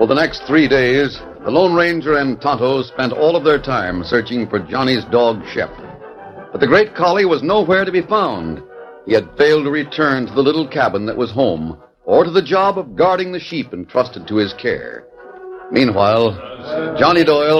For the next 3 days, the Lone Ranger and Tonto spent all of their time searching for Johnny's dog, Shep. But the great collie was nowhere to be found. He had failed to return to the little cabin that was home, or to the job of guarding the sheep entrusted to his care. Meanwhile, Johnny Doyle